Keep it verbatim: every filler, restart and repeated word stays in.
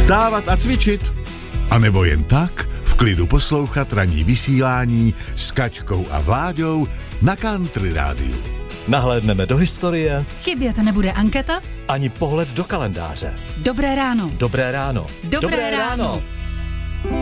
Vstávat a cvičit. A nebo jen tak v klidu poslouchat ranní vysílání s Kačkou a Vláďou na Country rádiu. Nahlédneme do historie. Chybět nebude anketa. Ani pohled do kalendáře. Dobré ráno. Dobré ráno. Dobré, Dobré ráno. ráno.